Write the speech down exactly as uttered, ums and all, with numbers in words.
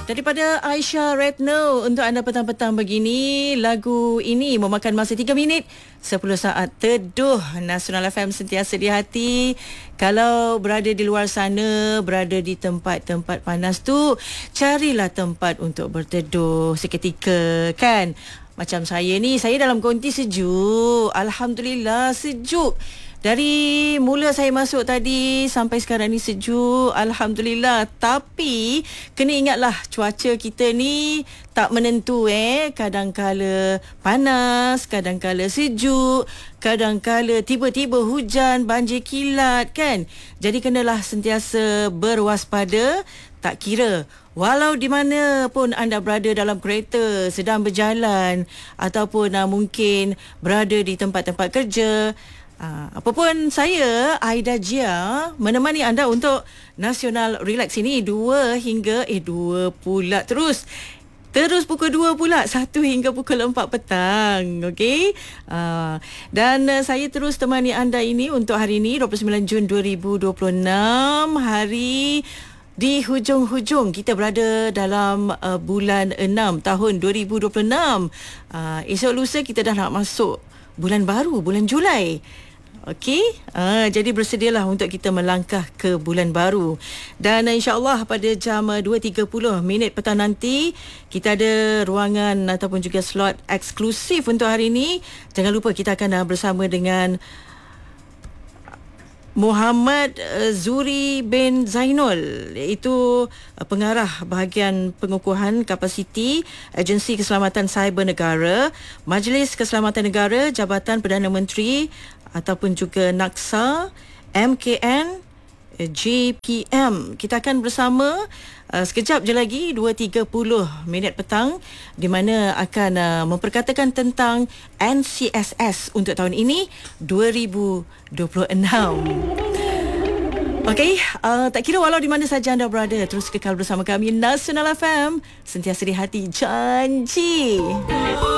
Daripada Aisyah Retno untuk anda petang-petang begini. Lagu ini memakan masa tiga minit sepuluh saat teduh. Nasional F M sentiasa di hati. Kalau berada di luar sana, berada di tempat-tempat panas tu, carilah tempat untuk berteduh seketika, kan? Macam saya ni, saya dalam konti sejuk. Alhamdulillah sejuk. Dari mula saya masuk tadi sampai sekarang ni sejuk, Alhamdulillah. Tapi kena ingatlah, cuaca kita ni tak menentu eh. Kadang-kala panas, kadang-kala sejuk, kadang-kala tiba-tiba hujan, banjir kilat, kan? Jadi kenalah sentiasa berwaspada. Tak kira walau di mana pun anda berada, dalam kereta, sedang berjalan, ataupun uh, mungkin berada di tempat-tempat kerja. Uh, apapun, saya Aida Jia menemani anda untuk Nasional Relax ini dua hingga eh dua pula terus Terus pukul dua pula, satu hingga pukul empat petang. Okey. Uh, dan uh, saya terus temani anda ini untuk hari ini dua puluh sembilan Jun dua ribu dua puluh enam, hari di hujung-hujung. Kita berada dalam uh, bulan enam tahun dua ribu dua puluh enam. Uh, esok lusa kita dah nak masuk bulan baru, bulan Julai. Okey, uh, jadi bersedialah untuk kita melangkah ke bulan baru. Dan uh, insya-Allah pada jam uh, dua tiga puluh minit petang nanti kita ada ruangan ataupun juga slot eksklusif untuk hari ini. Jangan lupa kita akan uh, bersama dengan Muhammad uh, Zuri bin Zainul, iaitu uh, pengarah bahagian pengukuhan kapasiti Agensi Keselamatan Cyber Negara, Majlis Keselamatan Negara, Jabatan Perdana Menteri ataupun juga NAKSA, M K N, J P M. Kita akan bersama uh, sekejap je lagi, dua tiga puluh minit petang, di mana akan uh, memperkatakan tentang N C S S untuk tahun ini dua ribu dua puluh enam. Okey, uh, tak kira walau di mana saja anda berada, terus kekal bersama kami. Nasional F M, sentiasa di hati, janji.